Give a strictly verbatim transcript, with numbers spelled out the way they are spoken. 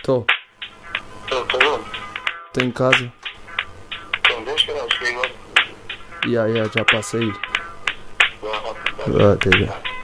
Tô. Tô, tô vendo? Tô em casa. Então, deixa eu cheguei agora. E aí, já passei. Vai, vai, vai. Ah, até já.